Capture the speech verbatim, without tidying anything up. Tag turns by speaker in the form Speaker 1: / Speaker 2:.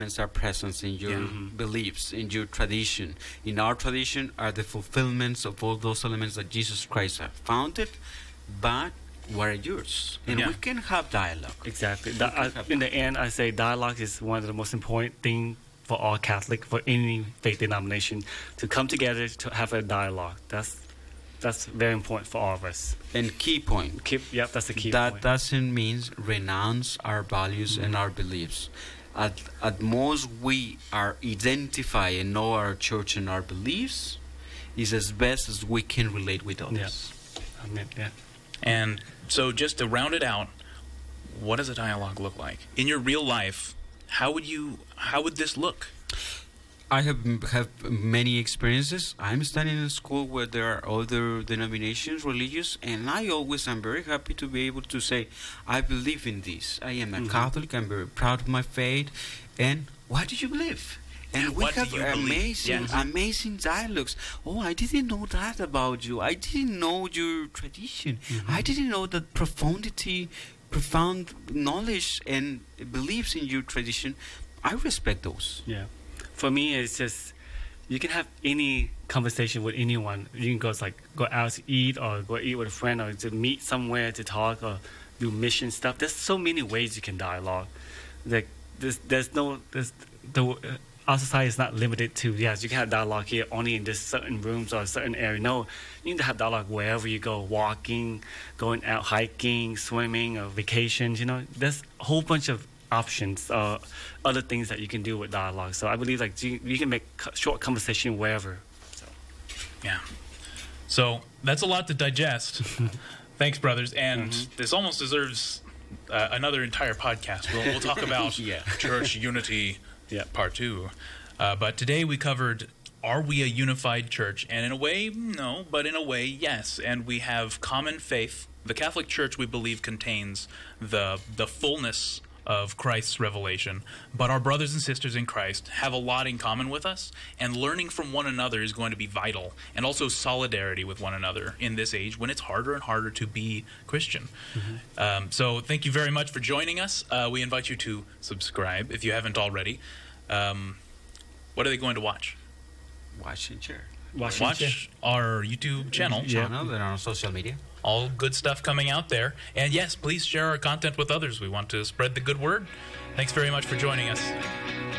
Speaker 1: are present in your
Speaker 2: Yeah.
Speaker 1: beliefs, in your tradition. In our tradition are the fulfillments of all those elements that Jesus Christ have founded, but what are yours? And
Speaker 2: Yeah.
Speaker 1: we can have dialogue.
Speaker 3: Exactly.
Speaker 1: We
Speaker 3: Di-
Speaker 1: can
Speaker 3: I-
Speaker 1: have
Speaker 3: in the end, I say dialogue is one of the most important thing for all Catholic, for any faith denomination, to come together to have a dialogue. That's that's very important for all of us.
Speaker 1: And key point,
Speaker 3: Keep, yep, that's the key
Speaker 1: that
Speaker 3: point.
Speaker 1: doesn't mean renounce our values and our beliefs. At, at most, we are identify and know our church and our beliefs is as best as we can relate with others.
Speaker 3: I mean, yeah.
Speaker 2: And so just to round it out, what does a dialogue look like? In your real life, how would you how would this look?
Speaker 1: I have have many experiences. I'm studying in a school where there are other denominations, religious, and I always am very happy to be able to say, I believe in this. I am a
Speaker 3: Mhm.
Speaker 1: Catholic. I'm very proud of my faith. And what do you believe? And
Speaker 2: Yeah,
Speaker 1: we
Speaker 2: what do
Speaker 1: have
Speaker 2: you believe?
Speaker 1: amazing,
Speaker 2: Yes.
Speaker 1: amazing dialogues. Oh, I didn't know that about you. I didn't know your tradition. I didn't know that profundity, profound knowledge and beliefs in your tradition. I respect those.
Speaker 3: Yeah. For me, it's just you can have any conversation with anyone. You can go like go out to eat or go eat with a friend or to meet somewhere to talk or do mission stuff. There's so many ways you can dialogue. Like there's there's no there's the uh, our society is not limited to yes you can have dialogue here only in just certain rooms or a certain area. No, you need to have dialogue wherever you go, walking, going out hiking, swimming, or vacations. You know, there's a whole bunch of options, uh, other things that you can do with dialogue. So I believe like you, you can make co- short conversation wherever. So.
Speaker 2: Yeah. So that's a lot to digest. Thanks, brothers. And
Speaker 1: Mm-hmm.
Speaker 2: this almost deserves uh, another entire podcast. We'll, we'll talk about
Speaker 1: Yeah.
Speaker 2: church unity
Speaker 3: Yeah.
Speaker 2: part two. Uh, but today we covered, are we a unified church? And in a way, no, but in a way, yes. And we have common faith. The Catholic Church, we believe, contains the the fullness of Christ's revelation. But our brothers and sisters in Christ have a lot in common with us, and learning from one another is going to be vital, and also solidarity with one another in this age when it's harder and harder to be Christian. Um, so thank you very much for joining us. Uh, we invite you to subscribe if you haven't already. Um, what are they going to watch?
Speaker 1: Watch and share.
Speaker 3: Washington.
Speaker 2: Watch our YouTube channel.
Speaker 3: Yeah.
Speaker 1: Channel, they're on social media.
Speaker 2: All good stuff coming out there. And yes, please share our content with others. We want to spread the good word. Thanks very much for joining us.